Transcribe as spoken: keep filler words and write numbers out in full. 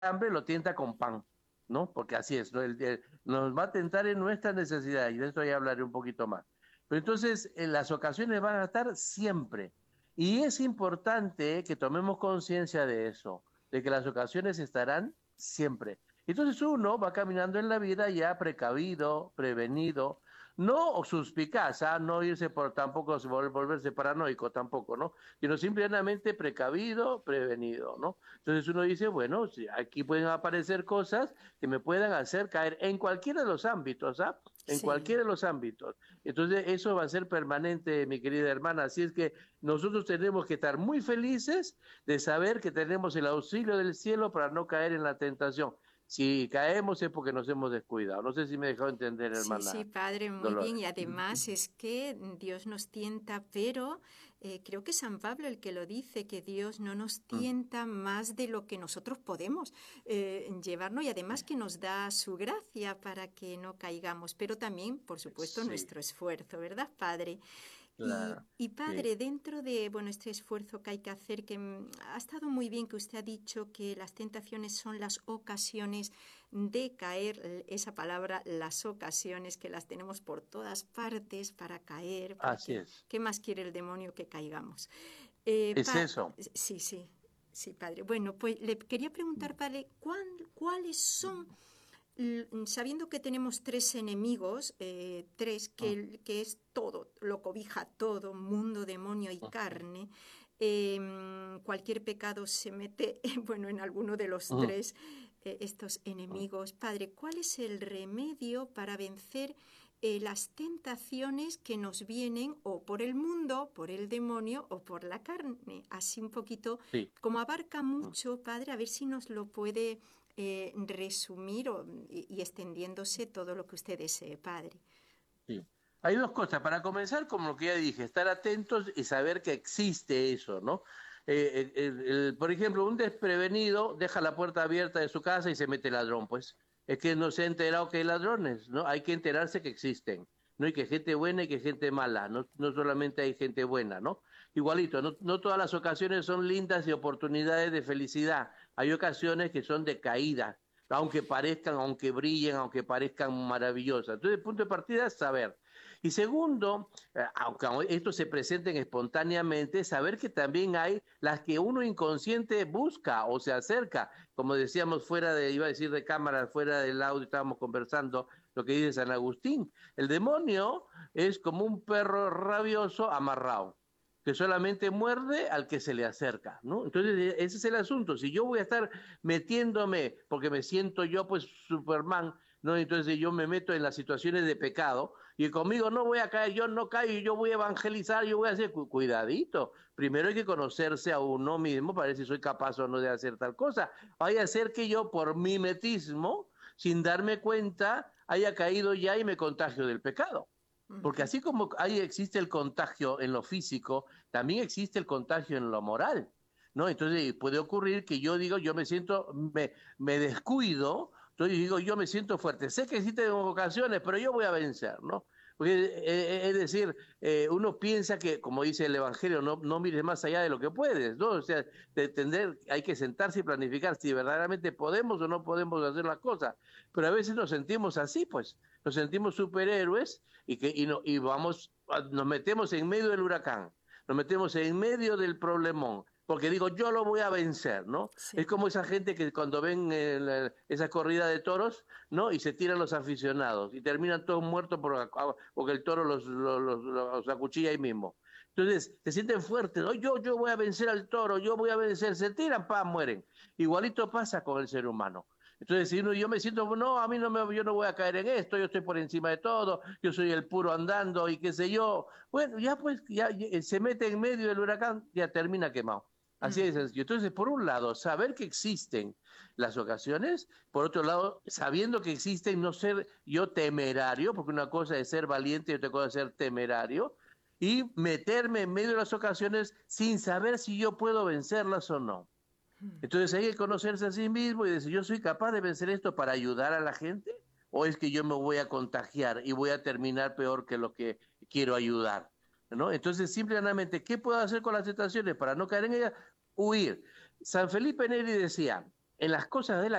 hambre lo tienta con pan, ¿no? Porque así es, ¿no? El- el- nos va a tentar en nuestra necesidad y de esto ya hablaré un poquito más. Pero entonces, eh, las ocasiones van a estar siempre. Y es importante que tomemos conciencia de eso, de que las ocasiones estarán siempre. Entonces uno va caminando en la vida ya precavido, prevenido, no suspicaz, ¿ah? No irse por tampoco vol- volverse paranoico tampoco, ¿no? Sino simplemente precavido, prevenido, ¿no? Entonces uno dice, bueno, si aquí pueden aparecer cosas que me puedan hacer caer en cualquiera de los ámbitos, ¿ah? En Sí. cualquiera de los ámbitos. Entonces eso va a ser permanente, mi querida hermana. Así es que nosotros tenemos que estar muy felices de saber que tenemos el auxilio del cielo para no caer en la tentación. Si caemos es porque nos hemos descuidado. No sé si me dejó entender, Sí, sí, hermana padre, muy bien. Dolores. Y además es que Dios nos tienta, pero eh, creo que San Pablo el que lo dice, que Dios no nos tienta más de lo que nosotros podemos eh, llevarnos y además que nos da su gracia para que no caigamos, pero también, por supuesto, Sí, nuestro esfuerzo, ¿verdad, padre? Y, claro. y Sí. padre, dentro de bueno, este esfuerzo que hay que hacer, que mm, ha estado muy bien que usted ha dicho que las tentaciones son las ocasiones de caer, l- esa palabra, las ocasiones que las tenemos por todas partes para caer, Así porque es. ¿qué más quiere el demonio que caigamos? Eh, Es pa- eso. sí, sí, sí, padre. Bueno, pues le quería preguntar, padre, ¿cuán- ¿cuáles son sabiendo que tenemos tres enemigos, eh, tres, que, que es todo, lo cobija todo, mundo, demonio y carne, eh, cualquier pecado se mete, bueno, en alguno de los tres, eh, estos enemigos. Padre, ¿cuál es el remedio para vencer eh, las tentaciones que nos vienen o por el mundo, por el demonio o por la carne? Así un poquito, Sí. como abarca mucho, Padre, a ver si nos lo puede eh, resumir o, y, y, extendiéndose todo lo que usted desee, Padre. Sí. Hay dos cosas. Para comenzar, como lo que ya dije, estar atentos y saber que existe eso, ¿no? Eh, el- el- el- por ejemplo, un desprevenido deja la puerta abierta de su casa y se mete ladrón, pues. Es que no se ha enterado que hay ladrones, ¿no? Hay que enterarse que existen, ¿no? Y que gente buena y que gente mala, no, no solamente hay gente buena, ¿no? Igualito, no, no todas las ocasiones son lindas y oportunidades de felicidad. Hay ocasiones que son de caída, aunque parezcan, aunque brillen, aunque parezcan maravillosas. Entonces, el punto de partida es saber. Y segundo, eh, aunque estos se presenten espontáneamente, saber que también hay las que uno inconsciente busca o se acerca, como decíamos fuera de, iba a decir de cámara, fuera del audio, estábamos conversando lo que dice San Agustín. El demonio es como un perro rabioso amarrado que solamente muerde al que se le acerca, ¿no? Entonces, e, ese es el asunto. Si yo voy a estar metiéndome, porque me siento yo, pues, Superman, ¿no? Entonces yo me meto en las situaciones de pecado y conmigo no voy a caer, yo no caigo, yo voy a evangelizar, yo voy a hacer, cu- cuidadito. Primero hay que conocerse a uno mismo para ver si soy capaz o no de hacer tal cosa. Vaya a ser que yo, por mimetismo, sin darme cuenta, haya caído ya y me contagio del pecado. Porque así como ahí existe el contagio en lo físico, también existe el contagio en lo moral, ¿no? Entonces puede ocurrir que yo digo, yo me siento, me, me descuido, entonces digo, yo me siento fuerte. Sé que existen ocasiones, pero yo voy a vencer, ¿no? Porque, eh, eh, es decir, eh, uno piensa que, como dice el Evangelio, no, no mires más allá de lo que puedes, ¿no? O sea, de entender, hay que sentarse y planificar si verdaderamente podemos o no podemos hacer las cosas. Pero a veces nos sentimos así, pues, nos sentimos superhéroes y que y, no, y vamos, nos metemos en medio del huracán, nos metemos en medio del problemón, porque digo, yo lo voy a vencer, ¿no? Es Sí. como esa gente que cuando ven eh, la- esa corrida de toros, ¿no? Y se tiran los aficionados y terminan todos muertos por, porque el toro los, los, los, los acuchilla ahí mismo. Entonces, se sienten fuertes, ¿no? Yo, yo voy a vencer al toro, yo voy a vencer, se tiran, pa, mueren. Igualito pasa con el ser humano. Entonces, si uno, yo me siento, no, a mí no me, yo no voy a caer en esto, yo estoy por encima de todo, yo soy el puro andando y qué sé yo. Bueno, ya pues, ya, ya se mete en medio del huracán, ya termina quemado. Así es sencillo. Entonces, por un lado, saber que existen las ocasiones, por otro lado, sabiendo que existen, no ser yo temerario, porque una cosa es ser valiente y otra cosa es ser temerario, y meterme en medio de las ocasiones sin saber si yo puedo vencerlas o no. Entonces hay que conocerse a sí mismo y decir, ¿yo soy capaz de vencer esto para ayudar a la gente? ¿O es que yo me voy a contagiar y voy a terminar peor que lo que quiero ayudar? ¿No? Entonces, simplemente, ¿qué puedo hacer con las tentaciones para no caer en ellas? Huir. San Felipe Neri decía, en las cosas de la